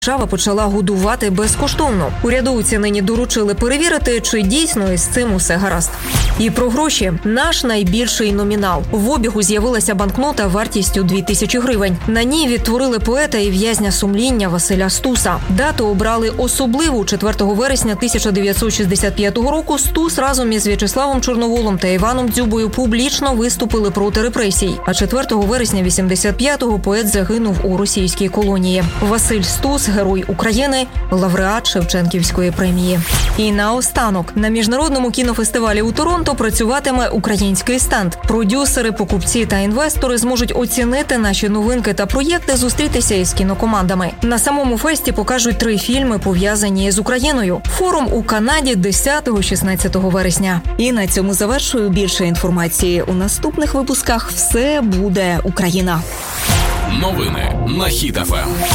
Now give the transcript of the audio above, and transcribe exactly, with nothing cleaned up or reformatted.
Держава почала годувати безкоштовно. Урядовці нині доручили перевірити, чи дійсно із цим усе гаразд. І про гроші. Наш найбільший номінал. В обігу з'явилася банкнота вартістю дві тисячі гривень. На ній відтворили поета і в'язня сумління Василя Стуса. Дату обрали особливу. четвертого вересня тисяча дев'ятсот шістдесят п'ятого року Стус разом із В'ячеславом Чорноволом та Іваном Дзюбою публічно виступили проти репресій. А четвертого вересня вісімдесят п'ятого поет загинув у російській колонії. Василь Стус – Герой України, лауреат Шевченківської премії. І наостанок. На міжнародному кінофестивалі у Торонто працюватиме український стенд. Продюсери, покупці та інвестори зможуть оцінити наші новинки та проєкти, зустрітися із кінокомандами. На самому фесті покажуть три фільми, пов'язані з Україною. Форум у Канаді десятого-шістнадцятого вересня. І на цьому завершую. Більше інформації у наступних випусках. Все буде Україна. Новини на Хіт еф ем.